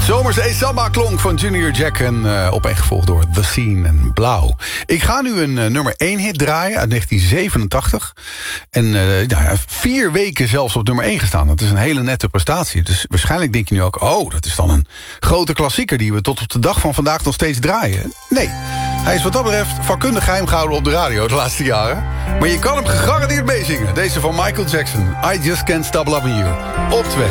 Zomers Samba klonk van Junior Jack en opeengevolgd door The Scene en Blauw. Ik ga nu een nummer 1 hit draaien uit 1987. En 4 weken zelfs op nummer 1 gestaan. Dat is een hele nette prestatie. Dus waarschijnlijk denk je nu ook, oh, dat is dan een grote klassieker die we tot op de dag van vandaag nog steeds draaien. Nee, hij is wat dat betreft vakkundig geheim gehouden op de radio de laatste jaren. Maar je kan hem gegarandeerd meezingen. Deze van Michael Jackson, I Just Can't Stop Loving You. Op 2.